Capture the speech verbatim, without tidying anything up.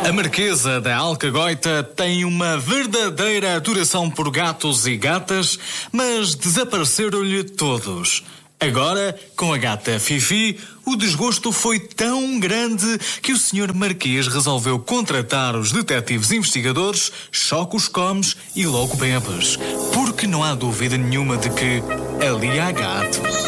A Marquesa da Alcagoita tem uma verdadeira adoração por gatos e gatas, mas desapareceram-lhe todos. Agora, com a gata Fifi, o desgosto foi tão grande que o senhor Marquês resolveu contratar os detetives investigadores Chocos Comes e Logo Bebes, porque não há dúvida nenhuma de que ali há gato.